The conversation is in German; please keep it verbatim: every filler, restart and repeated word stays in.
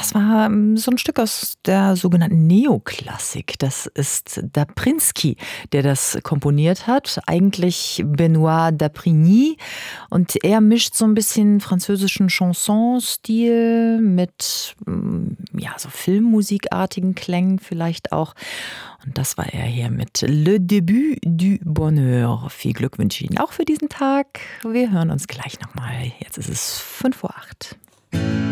Das war ähm, so ein Stück aus der sogenannten Neoklassik. Das ist Daprinsky, der das komponiert hat. Eigentlich Benoît Daprigny. Und er mischt so ein bisschen französischen Chansonstil mit mm, ja, so filmmusikartigen Klängen vielleicht auch. Und das war er hier mit Le Début du Bonheur. Viel Glück wünsche ich Ihnen auch für diesen Tag. Wir hören uns gleich nochmal. Jetzt ist es fünf Uhr acht.